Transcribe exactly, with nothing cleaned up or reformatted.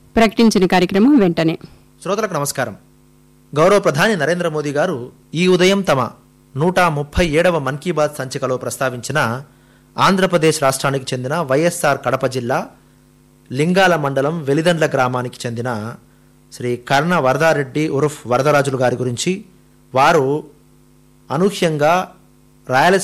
ప్రకటించిన కార్యక్రమం వెంటనే. శ్రోతలకు నమస్కారం. గౌరవ ప్రధాని నరేంద్ర మోదీ గారు ఈ ఉదయం తమ నూట ముప్పై ఏడవ మన్ కీ బాత్ సంచికలో ప్రస్తావించిన ఆంధ్రప్రదేశ్ రాష్ట్రానికి చెందిన వైఎస్ఆర్ కడప జిల్లా లింగాల మండలం వెలిదండ్ల గ్రామానికి చెందిన శ్రీ కర్ణ వరదారెడ్డి ఉరుఫ్ వరదరాజులు గారి గురించి, వారు అనూహ్యంగా రాయలసీమ